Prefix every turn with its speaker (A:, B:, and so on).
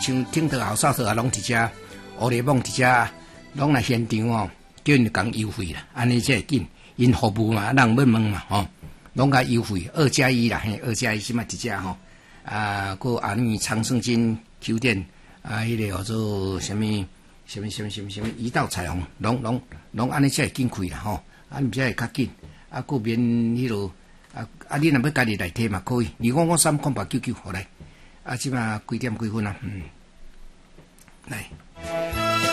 A: 像顶头后哨头啊，拢伫遮，乌里网伫遮，拢来现场哦，叫因讲优惠啦，安尼才会紧，因服务嘛，人要问嘛吼，拢甲优惠2+1啦，嘿，2+1即嘛伫遮吼，个阿尼长盛金酒店迄个叫做什么一道彩虹，拢安尼才会紧开啦吼，安尼才会较紧，个免迄落。你若要家己来摕嘛可以，25530899，好来，即嘛几点几分啊？来。